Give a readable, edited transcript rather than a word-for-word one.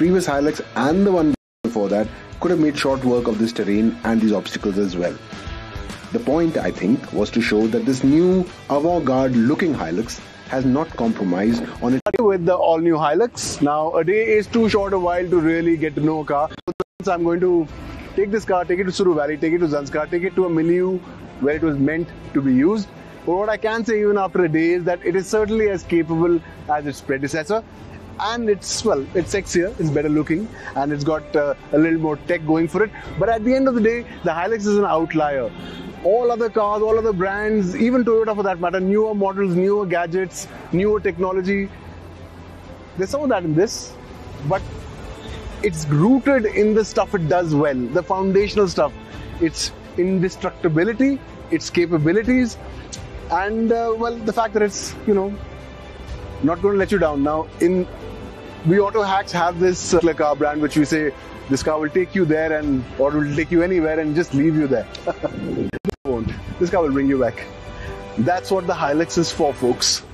previous Hilux and the one before that could have made short work of this terrain and these obstacles as well. The point, I think, was to show that this new avant-garde looking Hilux has not compromised on it. With the all-new Hilux, now a day is too short a while to really get to know a car. So I'm going to take this car, take it to Suru Valley, take it to Zanskar, take it to a milieu where it was meant to be used. But what I can say even after a day is that it is certainly as capable as its predecessor. And it's sexier, it's better looking, and it's got a little more tech going for it. But at the end of the day, the Hilux is an outlier. All other cars, all other brands, even Toyota for that matter, newer models, newer gadgets, newer technology, there's some of that in this, but it's rooted in the stuff it does well, the foundational stuff, its indestructibility, its capabilities, and the fact that it's, not going to let you down. Now, we auto hacks have this car brand which we say this car will take you there or will take you anywhere and just leave you there. This won't. This car will bring you back. That's what the Hilux is for, folks.